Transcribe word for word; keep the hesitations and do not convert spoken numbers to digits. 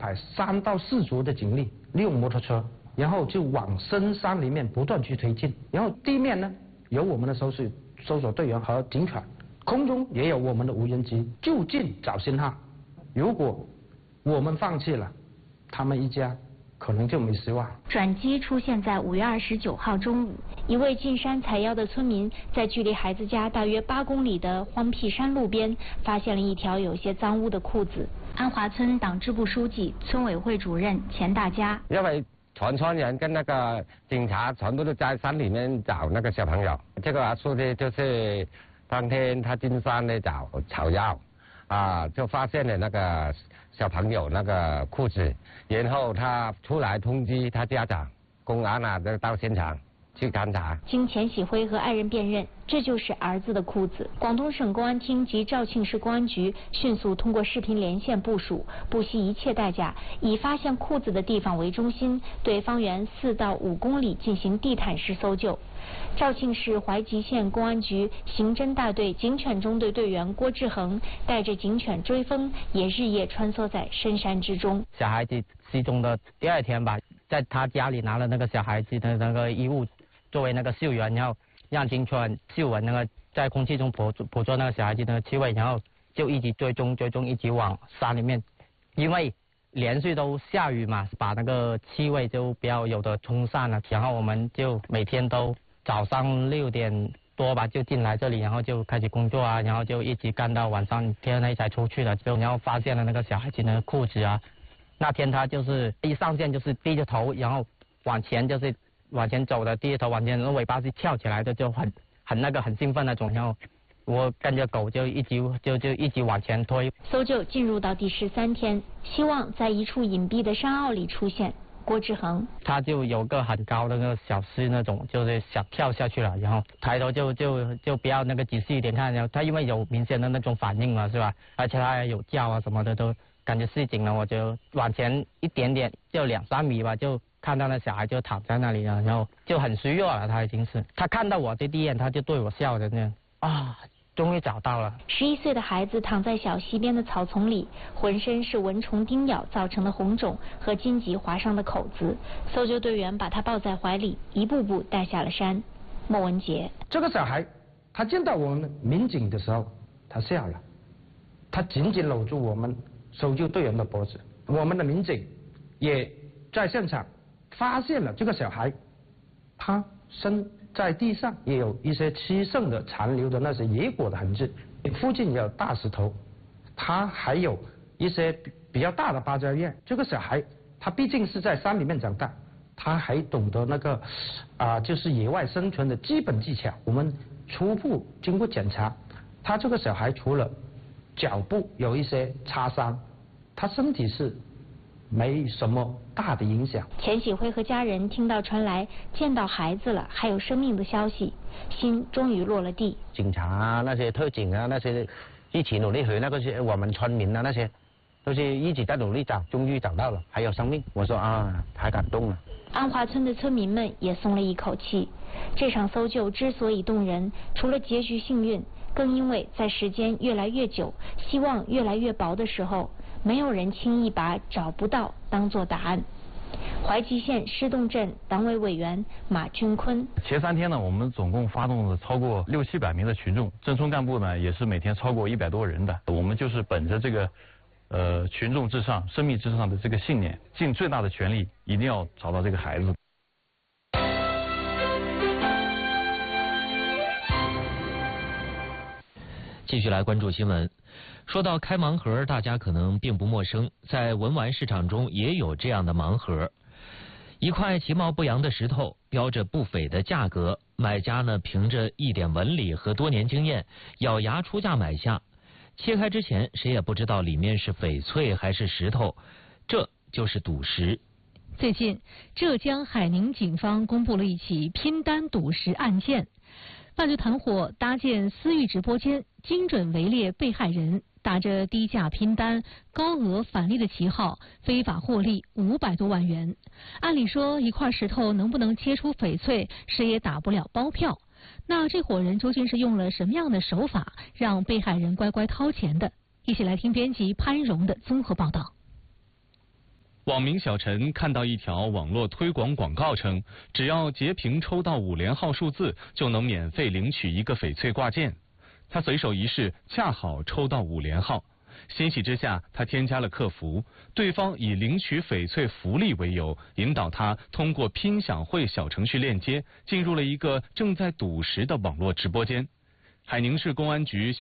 排三到四组的警力，利用摩托车，然后就往深山里面不断去推进。然后地面呢，有我们的搜索搜索队员和警犬，空中也有我们的无人机，就近找信号。如果我们放弃了，他们一家可能就没希望。 转机出现在五月二十九号中午，一位进山采药的村民在距离孩子家大约八公里的荒僻山路边，发现了一条有些脏污的裤子。安华村党支部书记、村委会主任钱大家。 因为全村人跟那个警察全部都在山里面找那个小朋友。这个书记就是当天他进山呢找草药，啊，就发现了那个小朋友那个裤子，然后他出来通知他家长，公安啊就到现场去勘查。 经钱喜辉和爱人辨认，这就是儿子的裤子。广东省公安厅及肇庆市公安局迅速通过视频连线部署，不惜一切代价，以发现裤子的地方为中心，对方圆四到五公里进行地毯式搜救。肇庆市怀集县公安局刑侦大队警犬中队队员郭志恒带着警犬追风，也日夜穿梭在深山之中。 小孩子失踪的第二天吧，在他家里拿了那个小孩子的那个衣物作为那个嗅源，然后让警犬嗅闻那个在空气中捕捕捉那个小孩子的气味，然后就一直追踪追踪，一直往山里面，因为连续都下雨嘛，把那个气味就比较有的冲散了。然后我们就每天都早上六点多吧就进来这里，然后就开始工作啊，然后就一直干到晚上天黑才出去了。就然后发现了那个小孩子的裤子啊，那天他就是一上线就是低着头，然后往前就是往前走的，低着头往前，然后尾巴是翘起来的，就很很那个很兴奋那种。然后我跟着狗就一直就就一直往前推。 搜救进入到第十三天，希望在一处隐蔽的山坳里出现。郭志恒， 他就有个很高的那个小溪那种，就是想跳下去了，然后抬头就就就不要那个仔细一点看，然后他因为有明显的那种反应嘛，是吧？而且他还有叫啊什么的，都感觉示警了，我就往前一点点，就两三米吧，就看到那小孩就躺在那里了，然后就很虚弱了，他已经是，他看到我这第一眼他就对我笑的那样啊。终于找到了。 十一岁的孩子躺在小溪边的草丛里，浑身是蚊虫叮咬造成的红肿和荆棘划伤的口子。搜救队员把他抱在怀里，一步步带下了山。莫文杰， 这个小孩，他见到我们民警的时候，他笑了，他紧紧搂住我们搜救队员的脖子。我们的民警也在现场发现了这个小孩，他身在地上也有一些吃剩的残留的那些野果的痕迹，附近也有大石头，他还有一些比较大的芭蕉叶。这个小孩他毕竟是在山里面长大，他还懂得那个啊、呃、就是野外生存的基本技巧。我们初步经过检查，他这个小孩除了脚部有一些擦伤，他身体是没什么大的影响。 钱喜辉和家人听到传来见到孩子了还有生命的消息，心终于落了地。 警察啊，那些特警啊，那些一起努力回那个是我们村民啊，那些都是一直在努力找，终于找到了，还有生命。我说啊，太感动了。 安华村的村民们也松了一口气。这场搜救之所以动人，除了结局幸运，更因为在时间越来越久，希望越来越薄的时候，没有人轻易把找不到当作答案。怀集县施洞镇党委委员马军坤， 前三天呢，我们总共发动了超过六七百名的群众，镇村干部呢也是每天超过一百多人的。我们就是本着这个呃群众至上、生命至上的这个信念，尽最大的全力，一定要找到这个孩子。 继续来关注新闻。说到开盲盒，大家可能并不陌生，在文玩市场中也有这样的盲盒。一块其貌不扬的石头，标着不菲的价格，买家呢凭着一点纹理和多年经验，咬牙出价买下。切开之前，谁也不知道里面是翡翠还是石头，这就是赌石。 最近，浙江海宁警方公布了一起拼单赌石案件。犯罪团伙搭建私域直播间，精准围猎被害人，打着低价拼单、高额返利的旗号，非法获利五百多万元。按理说，一块石头能不能切出翡翠，谁也打不了包票。那这伙人究竟是用了什么样的手法，让被害人乖乖掏钱的？一起来听编辑潘荣的综合报道。 网名小陈看到一条网络推广广告称，只要截屏抽到五连号数字，就能免费领取一个翡翠挂件。他随手一试，恰好抽到五连号。欣喜之下，他添加了客服，对方以领取翡翠福利为由，引导他通过拼享会小程序链接，进入了一个正在赌石的网络直播间。海宁市公安局